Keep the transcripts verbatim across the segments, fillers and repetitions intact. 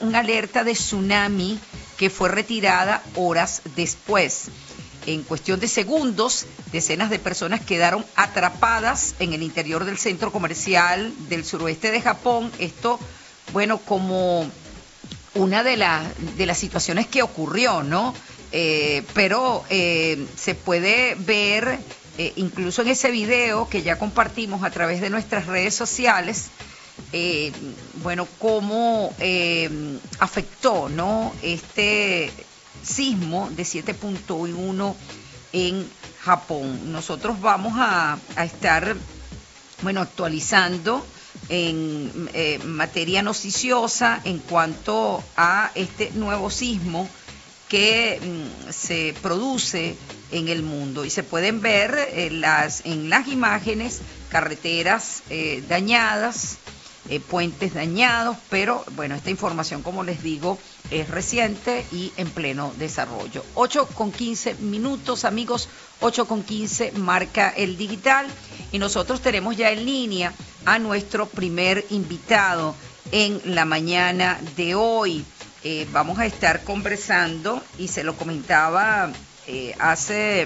una alerta de tsunami que fue retirada horas después. En cuestión de segundos, decenas de personas quedaron atrapadas en el interior del centro comercial del suroeste de Japón. Esto, bueno, como una de, la, de las situaciones que ocurrió, ¿no? Eh, pero eh, se puede ver, eh, incluso en ese video que ya compartimos a través de nuestras redes sociales, eh, bueno, cómo eh, afectó, ¿no?, este sismo de siete punto uno en Japón. Nosotros vamos a, a estar, bueno, actualizando en eh, materia noticiosa en cuanto a este nuevo sismo que mm, se produce en el mundo, y se pueden ver eh, las, en las imágenes carreteras eh, dañadas, eh, puentes dañados, pero bueno, esta información, como les digo, es reciente y en pleno desarrollo. ocho con quince minutos, amigos, ocho con quince marca el digital, y nosotros tenemos ya en línea a nuestro primer invitado en la mañana de hoy. Eh, vamos a estar conversando, y se lo comentaba eh, hace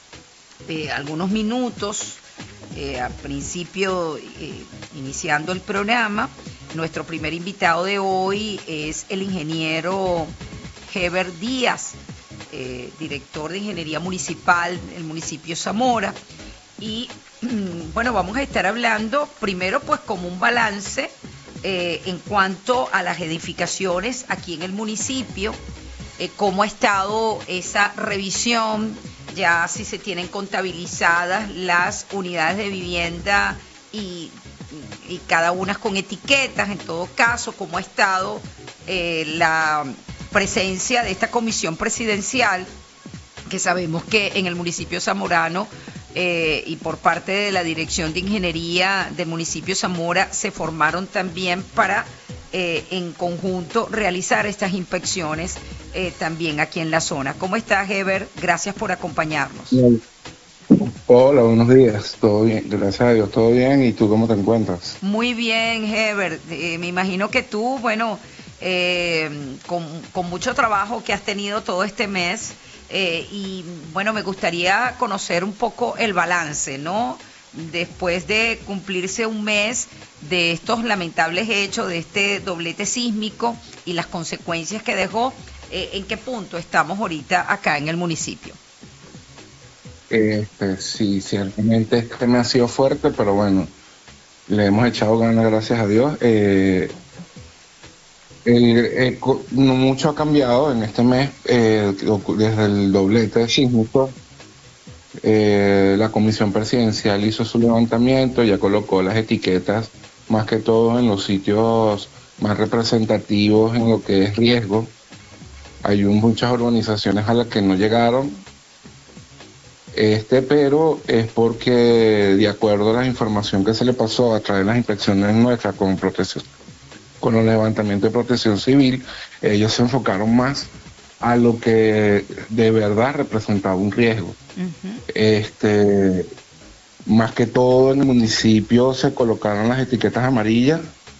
eh, algunos minutos, eh, al principio, eh, iniciando el programa. Nuestro primer invitado de hoy es el ingeniero Heber Díaz, eh, director de Ingeniería Municipal del municipio Zamora. Y bueno, vamos a estar hablando primero pues como un balance eh, en cuanto a las edificaciones aquí en el municipio, eh, cómo ha estado esa revisión, ya si se tienen contabilizadas las unidades de vivienda y, y cada una con etiquetas, en todo caso, cómo ha estado eh, la presencia de esta comisión presidencial, que sabemos que en el municipio zamorano eh, y por parte de la Dirección de Ingeniería del municipio Zamora se formaron también para eh, en conjunto realizar estas inspecciones eh, también aquí en la zona. ¿Cómo estás, Heber? Gracias por acompañarnos. Hola, buenos días. Todo bien, gracias a Dios, todo bien. ¿Y tú cómo te encuentras? Muy bien, Heber. Eh, me imagino que tú, bueno, eh, con, con mucho trabajo que has tenido todo este mes, eh, y bueno, me gustaría conocer un poco el balance, ¿no?, después de cumplirse un mes de estos lamentables hechos, de este doblete sísmico y las consecuencias que dejó. Eh, ¿en qué punto estamos ahorita acá en el municipio? Este, sí, ciertamente este me ha sido fuerte, pero bueno, le hemos echado ganas, gracias a Dios. Eh, el, el, no mucho ha cambiado en este mes, eh, desde el doblete sísmico. Eh, la comisión presidencial hizo su levantamiento, ya colocó las etiquetas, más que todo en los sitios más representativos en lo que es riesgo. Hay muchas urbanizaciones a las que no llegaron, este, pero es porque, de acuerdo a la información que se le pasó a través de las inspecciones nuestras con protección, con los levantamientos de protección civil, ellos se enfocaron más a lo que de verdad representaba un riesgo. Uh-huh. Este, más que todo en el municipio se colocaron las etiquetas amarillas,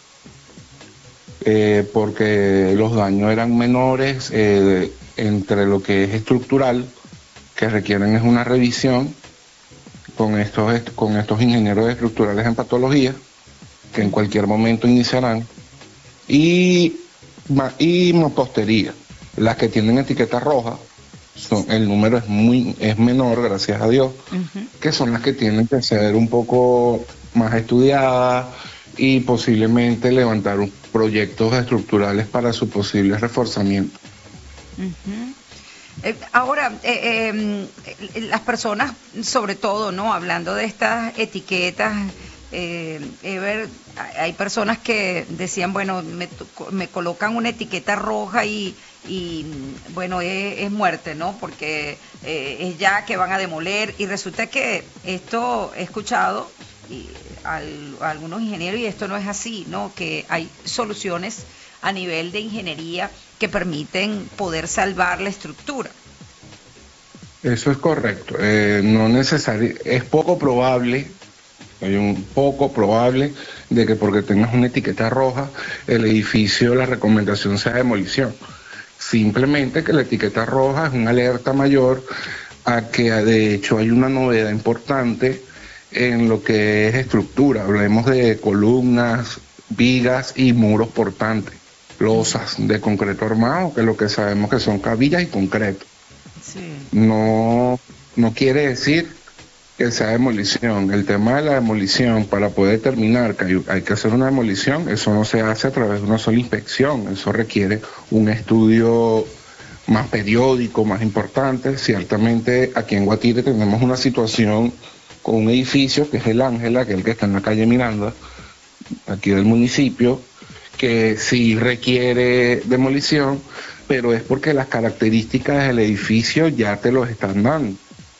eh, porque los daños eran menores, eh, entre lo que es estructural, que requieren es una revisión con estos, con estos ingenieros estructurales en patología, que en cualquier momento iniciarán, y, y mampostería. Las que tienen etiqueta roja, son, el número es muy es menor, gracias a Dios, uh-huh, que son las que tienen que ser un poco más estudiadas y posiblemente levantar un, proyectos estructurales para su posible reforzamiento. Uh-huh. Eh, ahora, eh, eh, las personas, sobre todo, ¿no?, hablando de estas etiquetas, eh, Ever, hay personas que decían, bueno, me, me colocan una etiqueta roja y, y bueno, es, es muerte, ¿no?, porque eh, es ya que van a demoler, y resulta que esto he escuchado y, al, a algunos ingenieros, y esto no es así, ¿no?, que hay soluciones a nivel de ingeniería que permiten poder salvar la estructura. Eso es correcto. Eh, no necesario, es poco probable Hay un poco probable de que porque tengas una etiqueta roja, el edificio, la recomendación sea demolición. Simplemente que la etiqueta roja es una alerta mayor a que de hecho hay una novedad importante en lo que es estructura. Hablemos de columnas, vigas y muros portantes, losas de concreto armado, que lo que sabemos que son cabillas y concreto. Sí. No, no quiere decir que sea demolición. El tema de la demolición, para poder determinar que hay, hay que hacer una demolición, eso no se hace a través de una sola inspección, eso requiere un estudio más periódico, más importante. Ciertamente aquí en Guatire tenemos una situación con un edificio que es el Ángela, aquel que está en la calle Miranda, aquí del municipio, que sí requiere demolición, pero es porque las características del edificio ya te los están dando.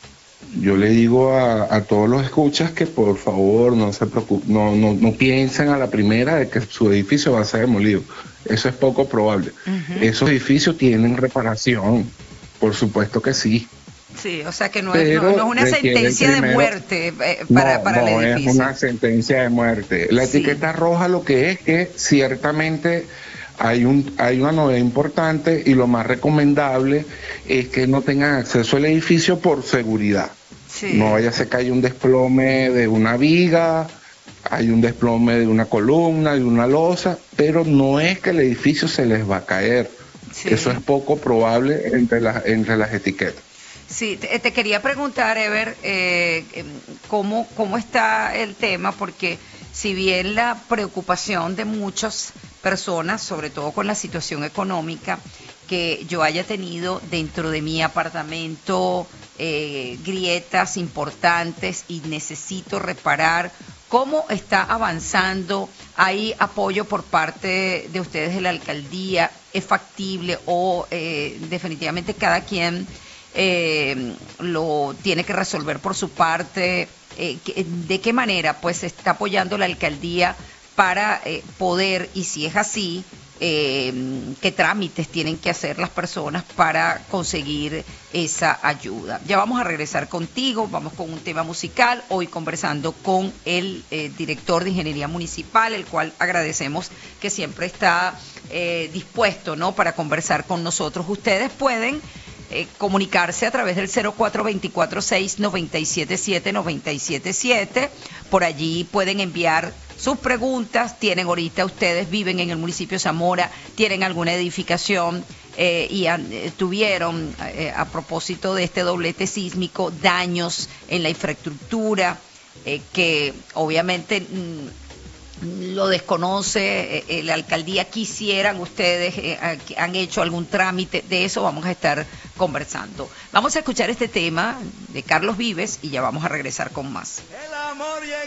Yo le digo a, a todos los escuchas que por favor no se preocupen, no, no, no piensen a la primera de que su edificio va a ser demolido. Eso es poco probable. Uh-huh. Esos edificios tienen reparación, por supuesto que sí. Sí, o sea que no es, no, no es una sentencia primero, de muerte eh, para, no, para no el edificio. No es una sentencia de muerte. La sí. etiqueta roja lo que es que ciertamente hay un hay una novedad importante y lo más recomendable es que no tengan acceso al edificio por seguridad. Sí. No vaya a ser que haya un desplome de una viga, hay un desplome de una columna, de una losa, pero no es que el edificio se les va a caer. Sí. Eso es poco probable entre las, entre las etiquetas. Sí, te, te quería preguntar, Ever, eh, ¿cómo, cómo está el tema? Porque si bien la preocupación de muchas personas, sobre todo con la situación económica, que yo haya tenido dentro de mi apartamento eh, grietas importantes y necesito reparar, ¿cómo está avanzando? ¿Hay apoyo por parte de ustedes de la alcaldía? ¿Es factible o eh, definitivamente cada quien eh, lo tiene que resolver por su parte? Eh, ¿De qué manera pues se está apoyando la alcaldía para eh, poder, y si es así, eh, qué trámites tienen que hacer las personas para conseguir esa ayuda? Ya vamos a regresar contigo, vamos con un tema musical, hoy conversando con el eh, director de Ingeniería Municipal, el cual agradecemos que siempre está eh, dispuesto, ¿no?, para conversar con nosotros. Ustedes pueden Eh, comunicarse a través del cero cuatro dos cuatro seis nueve siete siete nueve siete siete. Por allí pueden enviar sus preguntas. Tienen ahorita, ustedes viven en el municipio de Zamora, tienen alguna edificación eh, y han, eh, tuvieron, eh, a propósito de este doblete sísmico, daños en la infraestructura eh, que obviamente mm, lo desconoce eh, la alcaldía. Quisieran ustedes, eh, han hecho algún trámite de eso, vamos a estar conversando. Vamos a escuchar este tema de Carlos Vives y ya vamos a regresar con más. El amor llega.